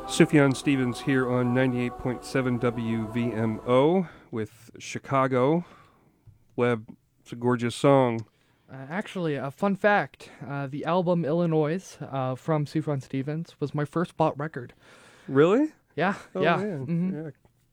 Sufjan Stevens here on 98.7 WVMO with Chicago. Webb, it's a gorgeous song. Actually, a fun fact, the album Illinois from Sufjan Stevens was my first bought record. Really? Yeah, Oh, yeah. man.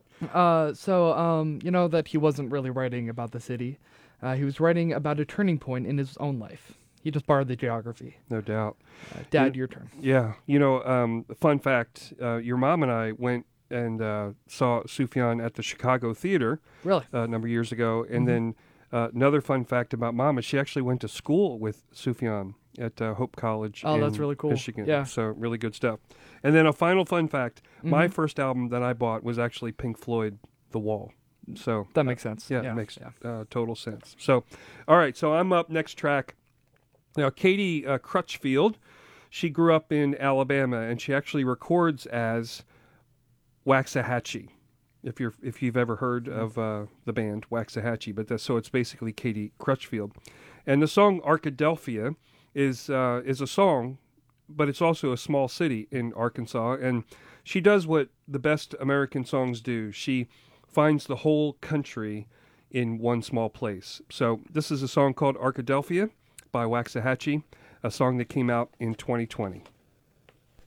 You know that he wasn't really writing about the city. He was writing about a turning point in his own life. He just borrowed the geography. No doubt. Dad, your turn. Yeah. Fun fact, your mom and I went and saw Sufjan at the Chicago Theater Really? a number of years ago. And then another fun fact about Mom is she actually went to school with Sufjan at Hope College Oh, in that's really cool. Michigan. Yeah. So really good stuff. And then a final fun fact, my first album that I bought was actually Pink Floyd, The Wall. So That makes sense. yeah, it makes total sense. So, all right, so I'm up next track. Now, Katie Crutchfield, she grew up in Alabama, and she actually records as Waxahachie. If you've ever heard of the band Waxahachie, so it's basically Katie Crutchfield, and the song Arkadelphia is a song, but it's also a small city in Arkansas, and she does what the best American songs do. She finds the whole country in one small place. So this is a song called Arkadelphia by Waxahachie, a song that came out in 2020.